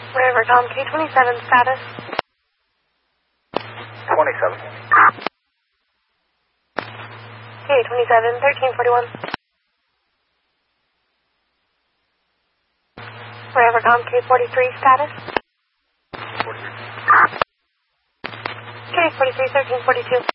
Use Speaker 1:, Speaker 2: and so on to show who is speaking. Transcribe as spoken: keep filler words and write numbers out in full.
Speaker 1: Rivercom K twenty-seven status.
Speaker 2: twenty-seven.
Speaker 1: K twenty-seven, thirteen forty-one. Rivercom K forty-three status.
Speaker 2: forty-three.
Speaker 1: K forty-three, thirteen forty-two.